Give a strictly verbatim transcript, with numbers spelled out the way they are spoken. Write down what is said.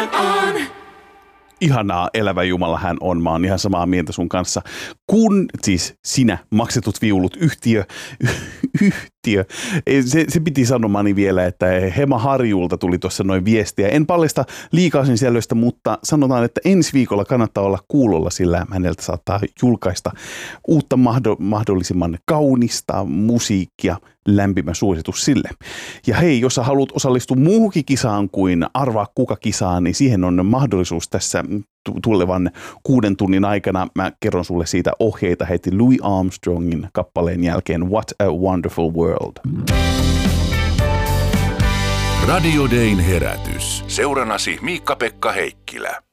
on on. Ihanaa, elävä Jumala hän on. Mä oon ihan samaa mieltä sun kanssa. Kun siis sinä maksetut viulut yhtiö, yhtiö, se, se piti sanomani vielä, että Hema Harjulta tuli tuossa noin viestiä. En paljasta liikaa sen sisällöstä, mutta sanotaan, että ensi viikolla kannattaa olla kuulolla, sillä häneltä saattaa julkaista uutta mahdollisimman kaunista musiikkia. Lämpimä suositus sille. Ja hei, jos sä haluat osallistua muuhunkin kisaan kuin arvaa kuka kisaan, niin siihen on mahdollisuus tässä tulevan kuuden tunnin aikana. Mä kerron sulle siitä ohjeita heti Louis Armstrongin kappaleen jälkeen What a Wonderful World. Radio Dayn herätys. Seuranasi Miikka-Pekka Heikkilä.